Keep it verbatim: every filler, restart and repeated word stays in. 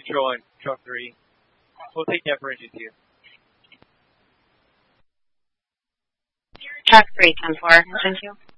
control on truck three. We'll take that for engine two. Truck three, ten four, engine two.